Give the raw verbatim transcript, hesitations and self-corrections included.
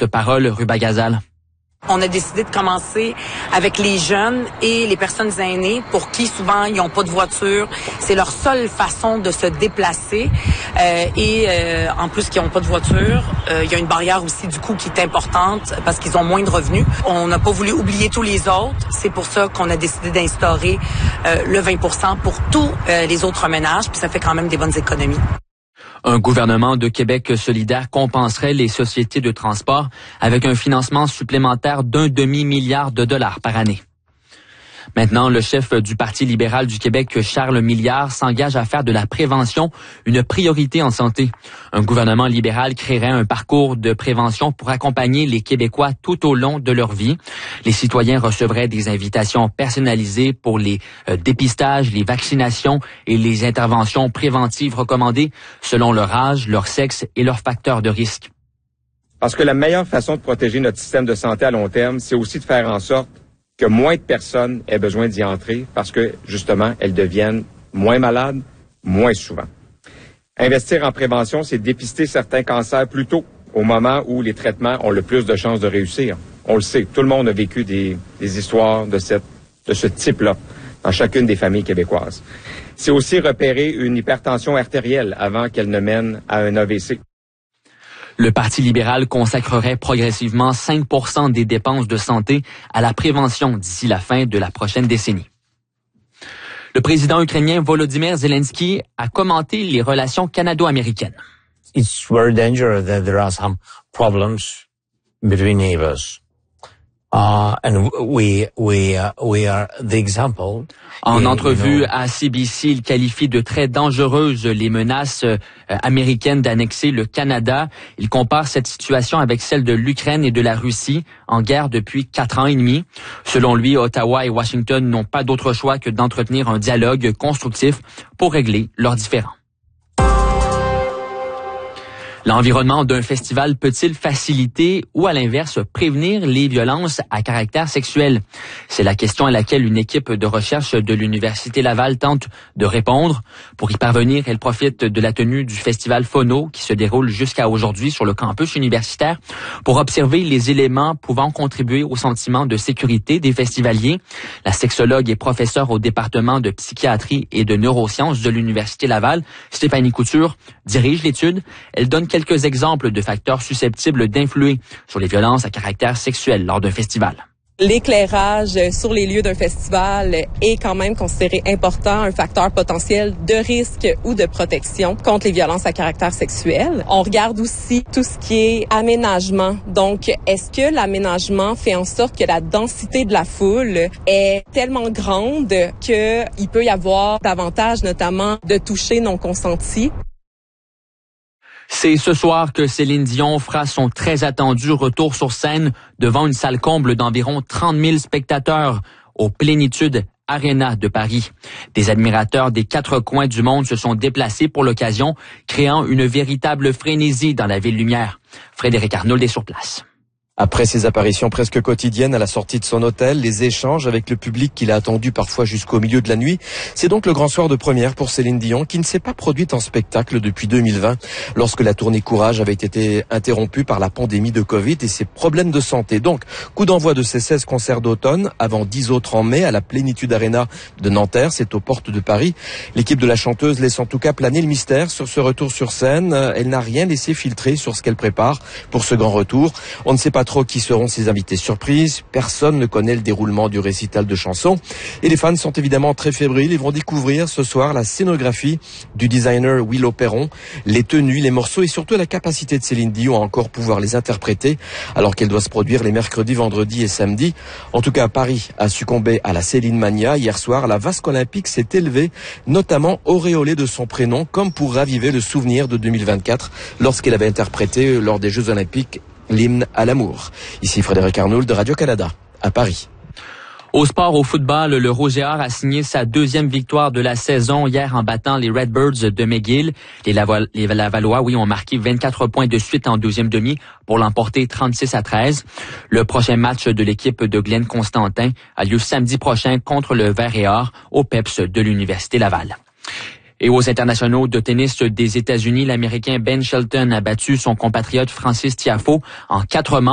porte-parole Ruba Gazal. On a décidé de commencer avec les jeunes et les personnes aînées pour qui souvent ils n'ont pas de voiture. C'est leur seule façon de se déplacer. Euh, et euh, en plus qu'ils n'ont pas de voiture, euh, il y a une barrière aussi du coût qui est importante parce qu'ils ont moins de revenus. On n'a pas voulu oublier tous les autres. C'est pour ça qu'on a décidé d'instaurer euh, le vingt pour cent pour tous euh, les autres ménages. Puis ça fait quand même des bonnes économies. Un gouvernement de Québec solidaire compenserait les sociétés de transport avec un financement supplémentaire d'un demi-milliard de dollars par année. Maintenant, le chef du Parti libéral du Québec, Charles Milliard, s'engage à faire de la prévention une priorité en santé. Un gouvernement libéral créerait un parcours de prévention pour accompagner les Québécois tout au long de leur vie. Les citoyens recevraient des invitations personnalisées pour les euh, dépistages, les vaccinations et les interventions préventives recommandées selon leur âge, leur sexe et leurs facteurs de risque. Parce que la meilleure façon de protéger notre système de santé à long terme, c'est aussi de faire en sorte que moins de personnes aient besoin d'y entrer parce que, justement, elles deviennent moins malades, moins souvent. Investir en prévention, c'est dépister certains cancers plus tôt, au moment où les traitements ont le plus de chances de réussir. On le sait, tout le monde a vécu des, des histoires de, cette, de ce type-là dans chacune des familles québécoises. C'est aussi repérer une hypertension artérielle avant qu'elle ne mène à un A V C. Le Parti libéral consacrerait progressivement cinq pour cent des dépenses de santé à la prévention d'ici la fin de la prochaine décennie. Le président ukrainien Volodymyr Zelensky a commenté les relations canado-américaines. It's very dangerous that there are some problems between neighbors. Uh, and we, we, uh, we are the example. En entrevue à C B C, il qualifie de très dangereuses les menaces euh, américaines d'annexer le Canada. Il compare cette situation avec celle de l'Ukraine et de la Russie, en guerre depuis quatre ans et demi. Selon lui, Ottawa et Washington n'ont pas d'autre choix que d'entretenir un dialogue constructif pour régler leurs différends. L'environnement d'un festival peut-il faciliter ou, à l'inverse, prévenir les violences à caractère sexuel? C'est la question à laquelle une équipe de recherche de l'Université Laval tente de répondre. Pour y parvenir, elle profite de la tenue du festival Phono qui se déroule jusqu'à aujourd'hui sur le campus universitaire pour observer les éléments pouvant contribuer au sentiment de sécurité des festivaliers. La sexologue et professeure au département de psychiatrie et de neurosciences de l'Université Laval, Stéphanie Couture, dirige l'étude. Elle donne quelques exemples de facteurs susceptibles d'influer sur les violences à caractère sexuel lors d'un festival. L'éclairage sur les lieux d'un festival est quand même considéré important, un facteur potentiel de risque ou de protection contre les violences à caractère sexuel. On regarde aussi tout ce qui est aménagement. Donc, est-ce que l'aménagement fait en sorte que la densité de la foule est tellement grande qu'il peut y avoir davantage, notamment, de toucher non consentis? C'est ce soir que Céline Dion fera son très attendu retour sur scène devant une salle comble d'environ trente mille spectateurs au Plénitude Arena de Paris. Des admirateurs des quatre coins du monde se sont déplacés pour l'occasion, créant une véritable frénésie dans la ville lumière. Frédéric Arnould est sur place. Après ses apparitions presque quotidiennes à la sortie de son hôtel, les échanges avec le public qu'il a attendu parfois jusqu'au milieu de la nuit, c'est donc le grand soir de première pour Céline Dion qui ne s'est pas produite en spectacle depuis deux mille vingt lorsque la tournée Courage avait été interrompue par la pandémie de Covid et ses problèmes de santé. Donc, coup d'envoi de ses seize concerts d'automne avant dix autres en mai à la Plénitude Arena de Nanterre, c'est aux portes de Paris. L'équipe de la chanteuse laisse en tout cas planer le mystère sur ce retour sur scène. Elle n'a rien laissé filtrer sur ce qu'elle prépare pour ce grand retour. On ne sait pas trop qui seront ses invités surprises. Personne ne connaît le déroulement du récital de chansons. Et les fans sont évidemment très fébriles et vont découvrir ce soir la scénographie du designer Willow Perron, les tenues, les morceaux et surtout la capacité de Céline Dion à encore pouvoir les interpréter alors qu'elle doit se produire les mercredis, vendredis et samedis. En tout cas, Paris a succombé à la Céline Mania. Hier soir, la vasque olympique s'est élevée, notamment auréolée de son prénom, comme pour raviver le souvenir de deux mille vingt-quatre lorsqu'elle avait interprété lors des Jeux olympiques l'hymne à l'amour. Ici Frédéric Arnould de Radio-Canada, à Paris. Au sport, au football, le Rouge et Or a signé sa deuxième victoire de la saison hier en battant les Redbirds de McGill. Les, Lavo- les Lavallois, oui, ont marqué vingt-quatre points de suite en deuxième demi pour l'emporter trente-six à treize. Le prochain match de l'équipe de Glenn Constantin a lieu samedi prochain contre le Vert et Or au P E P S de l'Université Laval. Et aux internationaux de tennis des États-Unis, l'Américain Ben Shelton a battu son compatriote Francis Tiafoe en quatre manches.